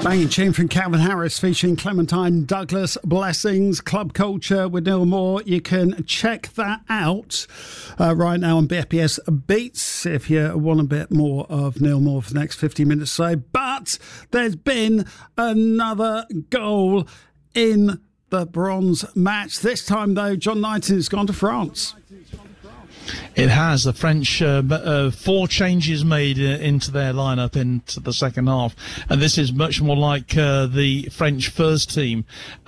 Banging tune from Calvin Harris featuring Clementine Douglas, Blessings, Club Culture with Neil Moore. You can check that out right now on BFBS Beats if you want a bit more of Neil Moore for the next 50 minutes or so. But there's been another goal in the bronze match. This time, though, John Knighton has gone to France. It has. The French, 4 changes made into their lineup into the second half. And this is much more like the French first team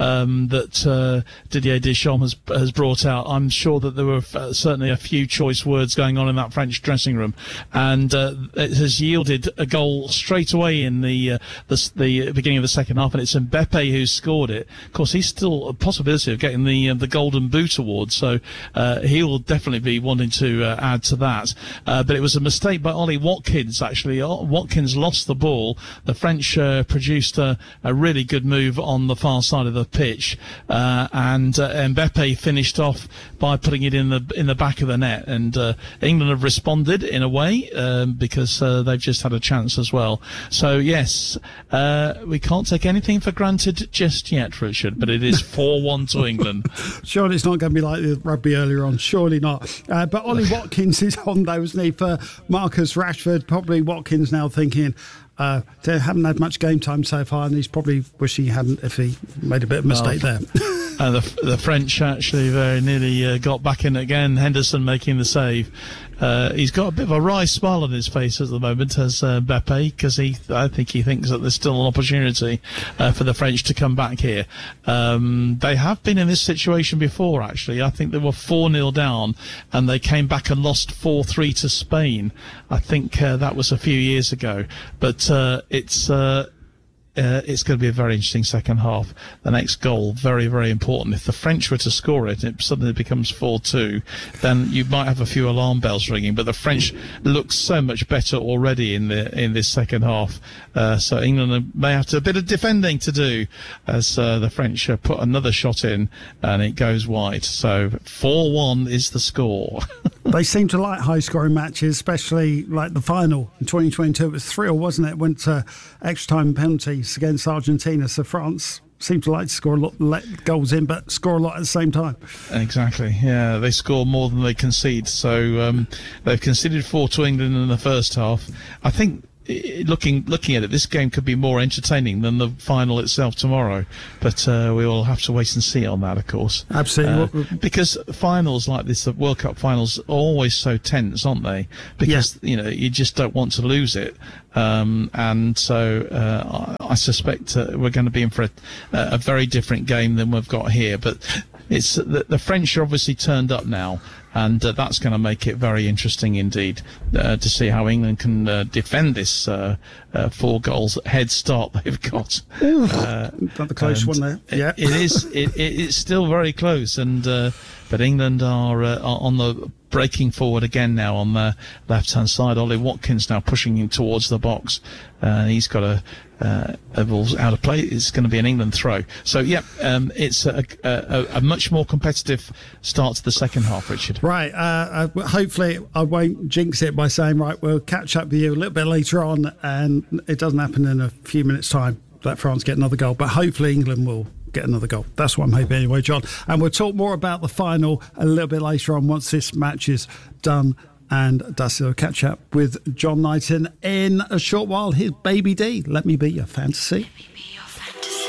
that Didier Deschamps has brought out. I'm sure that there were certainly a few choice words going on in that French dressing room. And it has yielded a goal straight away in the beginning of the second half. And it's Mbappe who scored it. Of course, he's still a possibility of getting the Golden Boot award. So he will definitely be wanting to add to that, but it was a mistake by Ollie Watkins. Actually, Watkins lost the ball. The French produced a really good move on the far side of the pitch, and Mbappe finished off by putting it in the back of the net. And England have responded in a way because they've just had a chance as well. So yes, we can't take anything for granted just yet, Richard. But it is 4-1 to England. Surely it's not going to be like the rugby earlier on. Surely not. But Ollie Watkins is on, though, isn't he, for Marcus Rashford? Probably Watkins now thinking they haven't had much game time so far, and he's probably wish he hadn't if he made a bit of a mistake there. The French actually very nearly got back in again. Henderson making the save. He's got a bit of a wry smile on his face at the moment as Mbappe, because I think he thinks that there's still an opportunity for the French to come back here. They have been in this situation before, actually. I think they were 4-0 down and they came back and lost 4-3 to Spain. I think that was a few years ago. But it's going to be a very interesting second half. The next goal, very, very important. If the French were to score it, it suddenly becomes 4-2, then you might have a few alarm bells ringing. But the French look so much better already in this second half. So England may have a bit of defending to do as the French put another shot in and it goes wide. So 4-1 is the score. They seem to like high-scoring matches, especially like the final in 2022. It was 3-0, wasn't it? Went to extra-time penalties against Argentina. So France seem to like to score a lot, let goals in, but score a lot at the same time. Exactly, yeah. They score more than they concede. So they've conceded 4 to England in the first half. I think looking at it, this game could be more entertaining than the final itself tomorrow, but we will have to wait and see on that, of course. Absolutely, because finals like this, the World Cup finals, are always so tense, aren't they? Because you just don't want to lose it, and so I suspect we're going to be in for a very different game than we've got here. But it's the French are obviously turned up now. And that's going to make it very interesting indeed to see how England can defend this 4 goals head start they've got. Not the close one there. Yeah, it is. It's still very close, and but England are on the breaking forward again now on the left-hand side. Ollie Watkins now pushing him towards the box. He's got a ball's out of play. It's going to be an England throw. So, it's a much more competitive start to the second half, Richard. Right. Hopefully I won't jinx it by saying, right, we'll catch up with you a little bit later on, and it doesn't happen in a few minutes' time that France get another goal. But hopefully England will get another goal. That's what I'm hoping anyway, John. And we'll talk more about the final a little bit later on once this match is done and dusted. I'll catch up with John Knighton in a short while. Here's Baby D, Let Me Be Your Fantasy.